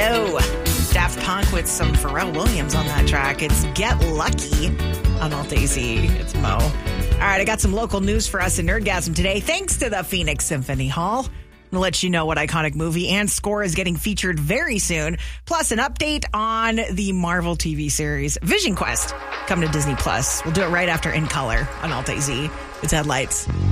go. Daft Punk with some Pharrell Williams on that track. It's Get Lucky on Alt AZ. It's Mo. All right, I got some local news for us in Nerdgasm today. Thanks to the Phoenix Symphony Hall. I'll let you know what iconic movie and score is getting featured very soon. Plus, an update on the Marvel TV series Vision Quest coming to Disney+. We'll do it right after In Color on Alt AZ. It's Headlights.